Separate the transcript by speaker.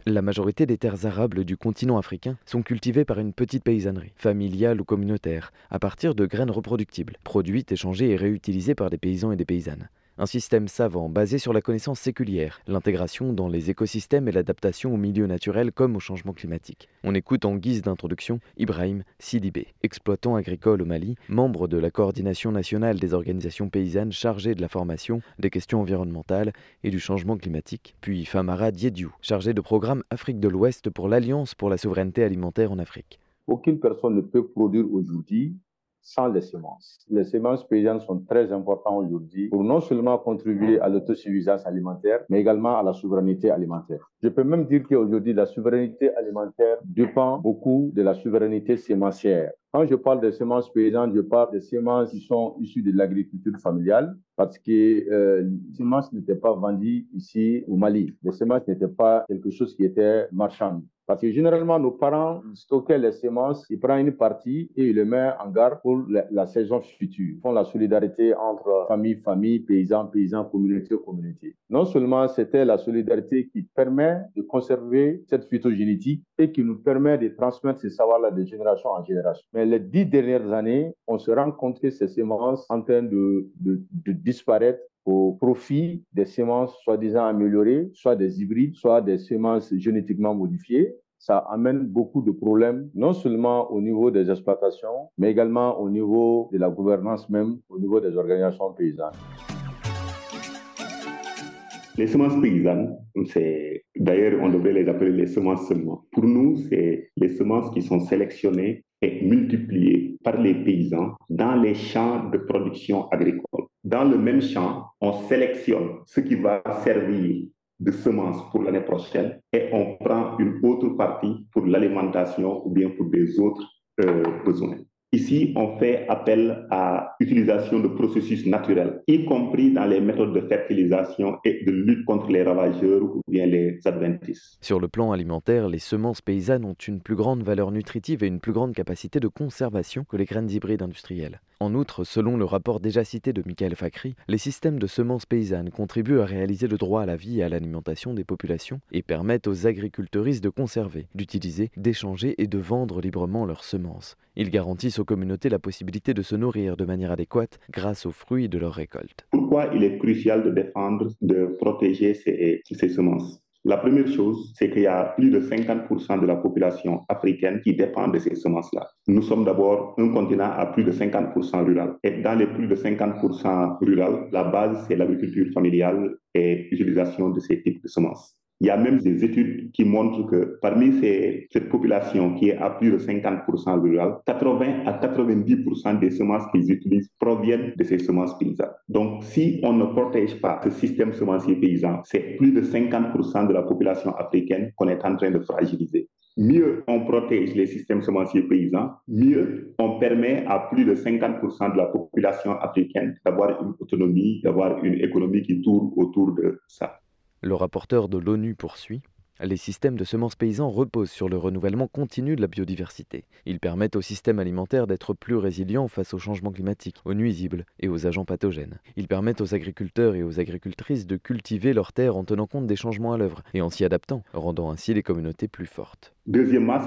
Speaker 1: La majorité des terres arables du continent africain sont cultivées par une petite paysannerie, familiale ou communautaire, à partir de graines reproductibles, produites, échangées et réutilisées par des paysans et des paysannes. Un système savant basé sur la connaissance séculière, l'intégration dans les écosystèmes et l'adaptation au milieu naturel comme au changement climatique. On écoute en guise d'introduction Ibrahim Sidibé, exploitant agricole au Mali, membre de la coordination nationale des organisations paysannes chargée de la formation, des questions environnementales et du changement climatique, puis Famara Diédiou, chargé de programme Afrique de l'Ouest pour l'Alliance pour la souveraineté alimentaire en Afrique.
Speaker 2: Aucune personne ne peut produire aujourd'hui sans les semences. Les semences paysannes sont très importantes aujourd'hui pour non seulement contribuer à l'autosuffisance alimentaire, mais également à la souveraineté alimentaire. Je peux même dire qu'aujourd'hui, la souveraineté alimentaire dépend beaucoup de la souveraineté sémencière. Quand je parle des semences paysannes, je parle des semences qui sont issues de l'agriculture familiale parce que les semences n'étaient pas vendues ici au Mali. Les semences n'étaient pas quelque chose qui était marchand. Parce que généralement, nos parents stockaient les semences, ils prennent une partie et ils les mettent en garde pour la saison future. Ils font la solidarité entre famille, paysans, communauté. Non seulement c'était la solidarité qui permet de conserver cette phytogénétique et qui nous permet de transmettre ces savoirs-là de génération en génération. Mais les 10 dernières années, on se rend compte que ces semences sont en train de disparaître au profit des semences soi-disant améliorées, soit des hybrides, soit des semences génétiquement modifiées. Ça amène beaucoup de problèmes, non seulement au niveau des exploitations, mais également au niveau de la gouvernance même, au niveau des organisations paysannes.
Speaker 3: Les semences paysannes, d'ailleurs, on devrait les appeler les semences seulement. Pour nous, c'est les semences qui sont sélectionnées et multipliées par les paysans dans les champs de production agricole. Dans le même champ, on sélectionne ce qui va servir de semences pour l'année prochaine et on prend une autre partie pour l'alimentation ou bien pour des autres besoins. Ici, on fait appel à l'utilisation de processus naturels, y compris dans les méthodes de fertilisation et de lutte contre les ravageurs ou bien les adventices.
Speaker 1: Sur le plan alimentaire, les semences paysannes ont une plus grande valeur nutritive et une plus grande capacité de conservation que les graines hybrides industrielles. En outre, selon le rapport déjà cité de Michael Fakhri, les systèmes de semences paysannes contribuent à réaliser le droit à la vie et à l'alimentation des populations et permettent aux agriculteuristes de conserver, d'utiliser, d'échanger et de vendre librement leurs semences. Ils garantissent aux communautés la possibilité de se nourrir de manière adéquate grâce aux fruits de leur récolte.
Speaker 3: Pourquoi il est crucial de défendre, de protéger ces semences ? La première chose, c'est qu'il y a plus de 50% de la population africaine qui dépend de ces semences-là. Nous sommes d'abord un continent à plus de 50% rural. Et dans les plus de 50% rural, la base, c'est l'agriculture familiale et l'utilisation de ces types de semences. Il y a même des études qui montrent que parmi cette population qui est à plus de 50% rurale, 80 à 90% des semences qu'ils utilisent proviennent de ces semences paysannes. Donc, si on ne protège pas ce système semencier paysan, c'est plus de 50% de la population africaine qu'on est en train de fragiliser. Mieux on protège les systèmes semenciers paysans, mieux on permet à plus de 50% de la population africaine d'avoir une autonomie, d'avoir une économie qui tourne autour de ça.
Speaker 1: Le rapporteur de l'ONU poursuit. Les systèmes de semences paysans reposent sur le renouvellement continu de la biodiversité. Ils permettent au système alimentaire d'être plus résilient face au changement climatique, aux nuisibles et aux agents pathogènes. Ils permettent aux agriculteurs et aux agricultrices de cultiver leurs terres en tenant compte des changements à l'œuvre et en s'y adaptant, rendant ainsi les communautés plus fortes.
Speaker 3: Deuxièmement,